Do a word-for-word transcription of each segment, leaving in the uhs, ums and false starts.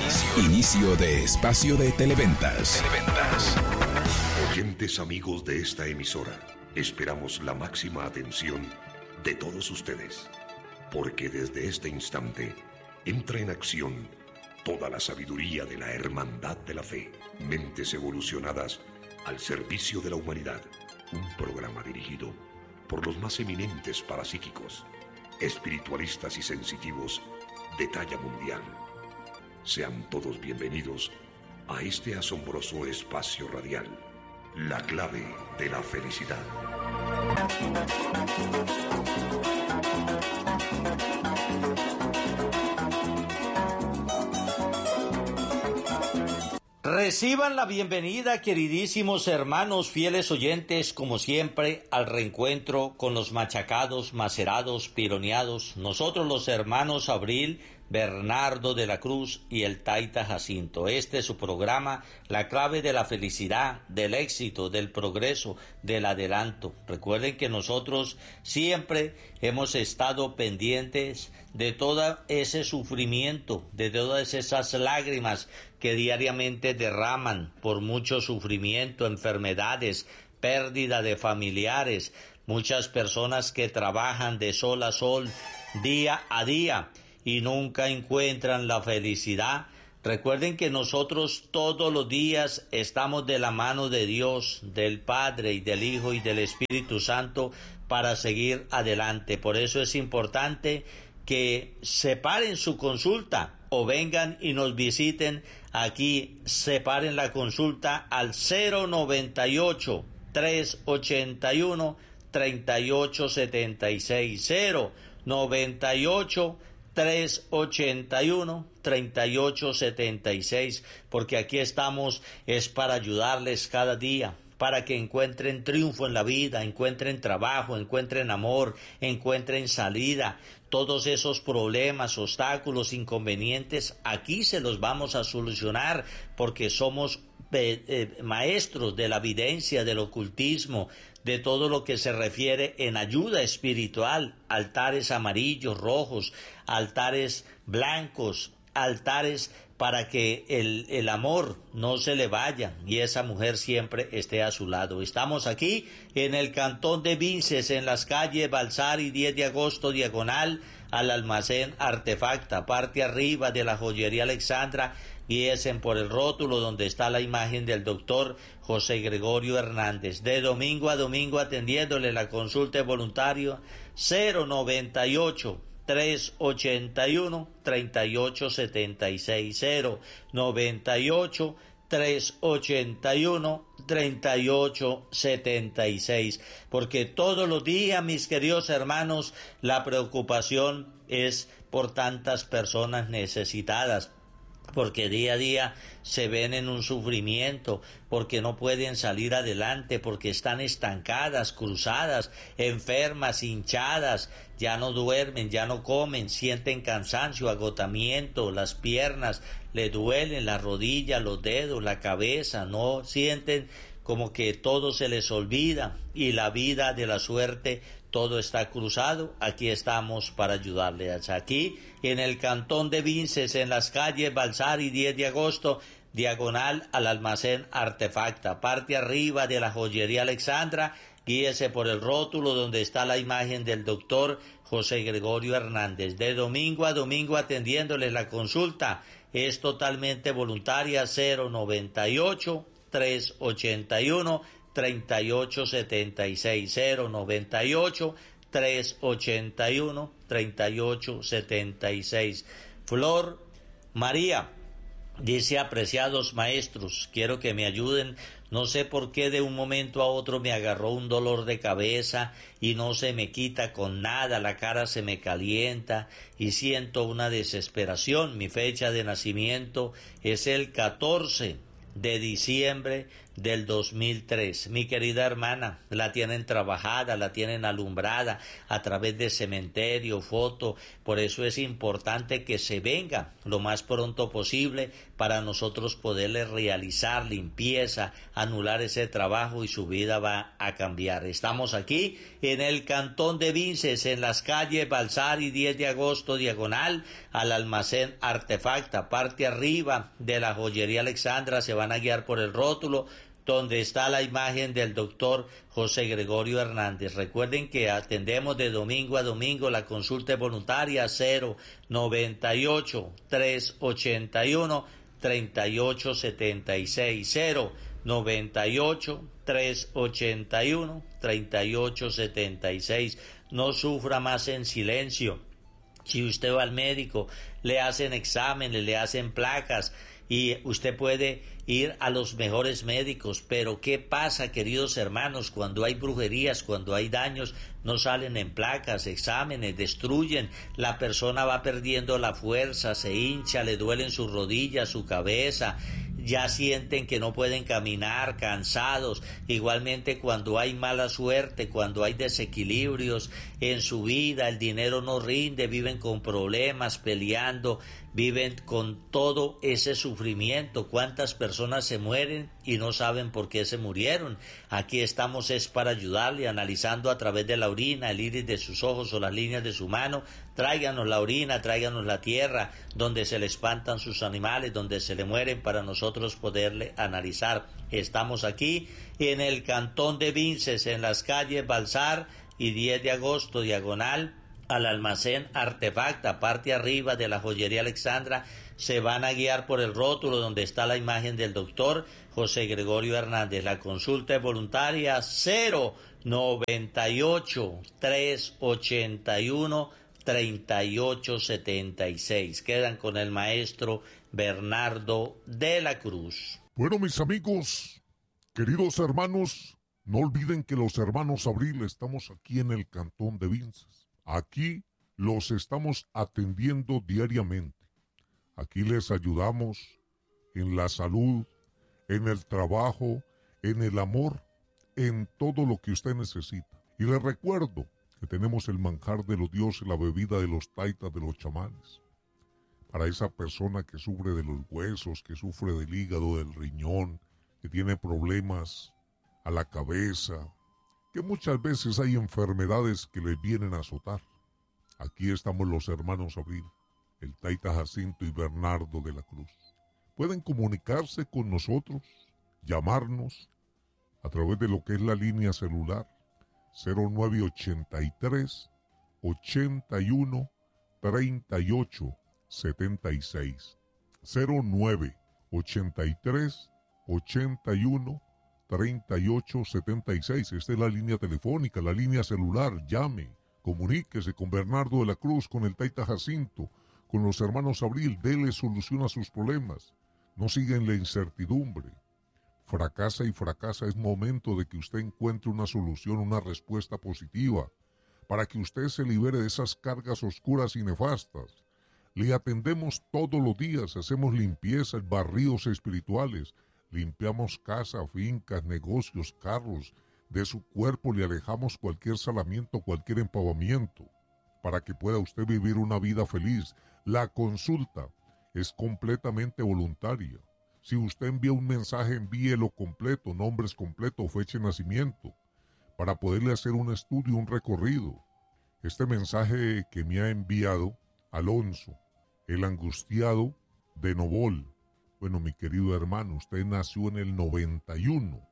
Inicio de espacio de Televentas. Televentas. Oyentes amigos de esta emisora, esperamos la máxima atención de todos ustedes, porque desde este instante entra en acción toda la sabiduría de la Hermandad de la Fe. Mentes evolucionadas al servicio de la humanidad. Un programa dirigido por los más eminentes parapsíquicos, espiritualistas y sensitivos de talla mundial. Sean todos bienvenidos a este asombroso espacio radial, la clave de la felicidad. Reciban la bienvenida, queridísimos hermanos fieles oyentes, como siempre, al reencuentro con los machacados, macerados, pironeados, nosotros los hermanos Abril, Bernardo de la Cruz y el Taita Jacinto. Este es su programa, la clave de la felicidad, del éxito, del progreso, del adelanto. Recuerden que nosotros siempre hemos estado pendientes de todo ese sufrimiento, de todas esas lágrimas que diariamente derraman por mucho sufrimiento, enfermedades, pérdida de familiares, muchas personas que trabajan de sol a sol, día a día, y nunca encuentran la felicidad. Recuerden que nosotros todos los días estamos de la mano de Dios, del Padre y del Hijo y del Espíritu Santo para seguir adelante. Por eso es importante que separen su consulta o vengan y nos visiten aquí. Separen la consulta al cero noventa y ocho, trescientos ochenta y uno, treinta y ocho setenta y seis, cero noventa y ocho, trescientos ochenta y uno, treinta y ocho setenta y seis, porque aquí estamos es para ayudarles cada día, para que encuentren triunfo en la vida, encuentren trabajo, encuentren amor, encuentren salida. Todos esos problemas, obstáculos, inconvenientes, aquí se los vamos a solucionar, porque somos eh, eh, maestros de la evidencia, del ocultismo, de todo lo que se refiere en ayuda espiritual, altares amarillos, rojos, altares blancos, altares para que el, el amor no se le vaya y esa mujer siempre esté a su lado. Estamos aquí en el cantón de Vinces, en las calles Balsari, diez de agosto, diagonal al almacén Artefacta, parte arriba de la joyería Alexandra. Guíesen por el rótulo donde está la imagen del doctor José Gregorio Hernández. De domingo a domingo atendiéndole la consulta de voluntario cero noventa y ocho, trescientos ochenta y uno, treinta y ocho setenta y seis, cero noventa y ocho, trescientos ochenta y uno, treinta y ocho setenta y seis, porque todos los días, mis queridos hermanos, la preocupación es por tantas personas necesitadas, porque día a día se ven en un sufrimiento, porque no pueden salir adelante, porque están estancadas, cruzadas, enfermas, hinchadas, ya no duermen, ya no comen, sienten cansancio, agotamiento, las piernas le duelen, las rodillas, los dedos, la cabeza, no sienten como que todo se les olvida y la vida de la suerte, todo está cruzado. Aquí estamos para ayudarles. Aquí en el cantón de Vinces, en las calles Balsari, diez de agosto, diagonal al almacén Artefacta, parte arriba de la joyería Alexandra. Guíese por el rótulo donde está la imagen del doctor José Gregorio Hernández. De domingo a domingo atendiéndole la consulta. Es totalmente voluntaria. Cero noventa y ocho, trescientos ochenta y uno, treinta y ocho setenta y seis, cero noventa y ocho, trescientos ochenta y uno, treinta y ocho setenta y seis. Flor María dice: apreciados maestros, quiero que me ayuden. No sé por qué de un momento a otro me agarró un dolor de cabeza y no se me quita con nada, la cara se me calienta y siento una desesperación. Mi fecha de nacimiento es el catorce de diciembre del dos mil tres. Mi querida hermana, la tienen trabajada, la tienen alumbrada a través de cementerio, foto, por eso es importante que se venga lo más pronto posible para nosotros poderle realizar limpieza, anular ese trabajo y su vida va a cambiar. Estamos aquí en el Cantón de Vinces, en las calles Balsar y diez de agosto, diagonal al almacén Artefacta, parte arriba de la joyería Alexandra. Se van a guiar por el rótulo donde está la imagen del doctor José Gregorio Hernández. Recuerden que atendemos de domingo a domingo. La consulta es voluntaria. Cero noventa y ocho, trescientos ochenta y uno, treinta y ocho setenta y seis, cero noventa y ocho, trescientos ochenta y uno, treinta y ocho setenta y seis. No sufra más en silencio. Si usted va al médico, le hacen exámenes, le hacen placas y usted puede ir a los mejores médicos, pero ¿qué pasa, queridos hermanos? Cuando hay brujerías, cuando hay daños, no salen en placas, exámenes, destruyen, la persona va perdiendo la fuerza, se hincha, le duelen sus rodillas, su cabeza, ya sienten que no pueden caminar, cansados. Igualmente cuando hay mala suerte, cuando hay desequilibrios en su vida, el dinero no rinde, viven con problemas, peleando, viven con todo ese sufrimiento. ¿Cuántas personas se mueren y no saben por qué se murieron? Aquí estamos es para ayudarle, analizando a través de la orina, el iris de sus ojos o las líneas de su mano. Tráiganos la orina, tráiganos la tierra donde se le espantan sus animales, donde se le mueren, para nosotros poderle analizar. Estamos aquí en el Cantón de Vinces, en las calles Balsar y diez de agosto, diagonal al almacén Artefacta, parte arriba de la joyería Alexandra. Se van a guiar por el rótulo donde está la imagen del doctor José Gregorio Hernández. La consulta es voluntaria. Cero noventa y ocho, trescientos ochenta y uno, treinta y ocho setenta y seis. Quedan con el maestro Bernardo de la Cruz. Bueno, mis amigos, queridos hermanos, no olviden que los hermanos Abril estamos aquí en el Cantón de Vinces. Aquí los estamos atendiendo diariamente. Aquí les ayudamos en la salud, en el trabajo, en el amor, en todo lo que usted necesita. Y les recuerdo que tenemos el manjar de los dioses, la bebida de los taitas, de los chamanes. Para esa persona que sufre de los huesos, que sufre del hígado, del riñón, que tiene problemas a la cabeza, que muchas veces hay enfermedades que les vienen a azotar. Aquí estamos los hermanos Abril, el taita Jacinto y Bernardo de la Cruz. Pueden comunicarse con nosotros, llamarnos a través de lo que es la línea celular cero nueve ochenta y tres, ochenta y uno, treinta y ocho setenta y seis. cero nueve ochenta y tres, ochenta y uno, treinta y ocho setenta y seis. Esta es la línea telefónica, la línea celular. Llame, comuníquese con Bernardo de la Cruz, con el taita Jacinto, con los hermanos Abril. Dele solución a sus problemas. No siga en la incertidumbre. Fracasa y fracasa. Es momento de que usted encuentre una solución, una respuesta positiva, para que usted se libere de esas cargas oscuras y nefastas. Le atendemos todos los días, hacemos limpiezas, barridos espirituales, limpiamos casa, fincas, negocios, carros. De su cuerpo le alejamos cualquier salamiento, cualquier empavamiento, para que pueda usted vivir una vida feliz. La consulta es completamente voluntaria. Si usted envía un mensaje, envíelo completo, nombres completos, fecha de nacimiento, para poderle hacer un estudio, un recorrido. Este mensaje que me ha enviado Alonso, el angustiado de Nobol. Bueno, mi querido hermano, usted nació en el noventa y uno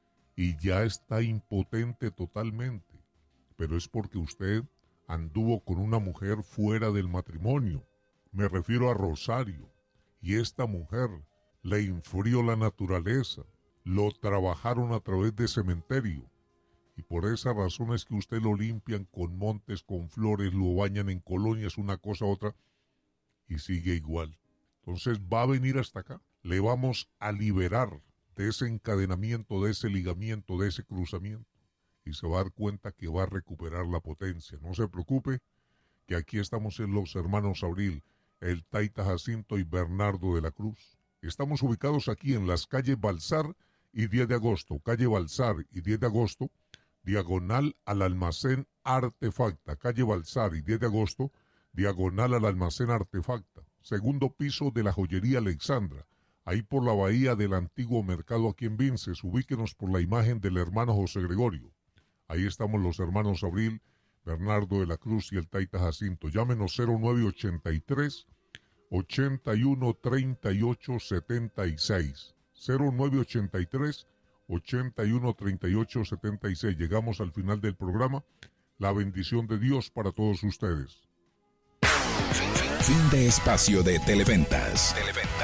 y ya está impotente totalmente, pero es porque usted anduvo con una mujer fuera del matrimonio. Me refiero a Rosario, y esta mujer le infurió la naturaleza, lo trabajaron a través de cementerio, y por esa razón es que usted lo limpian con montes, con flores, lo bañan en colonias, una cosa a otra, y sigue igual. Entonces va a venir hasta acá. Le vamos a liberar de ese encadenamiento, de ese ligamiento, de ese cruzamiento, y se va a dar cuenta que va a recuperar la potencia. No se preocupe, que aquí estamos en los hermanos Abril, el taita Jacinto y Bernardo de la Cruz. Estamos ubicados aquí en las calles Balsar y diez de agosto, calle Balsar y diez de agosto, diagonal al almacén Artefacta, calle Balsar y diez de agosto, diagonal al almacén Artefacta, segundo piso de la joyería Alexandra, ahí por la bahía del antiguo mercado aquí en Vinces. Ubíquenos por la imagen del hermano José Gregorio. Ahí estamos los hermanos Abril, Bernardo de la Cruz y el Taita Jacinto. Llámenos cero nueve ochenta y tres, ochenta y uno, treinta y ocho, setenta y seis. cero nueve ochenta y tres, ochenta y uno, treinta y ocho, setenta y seis. Llegamos al final del programa. La bendición de Dios para todos ustedes. Fin de espacio de Televentas. Televentas.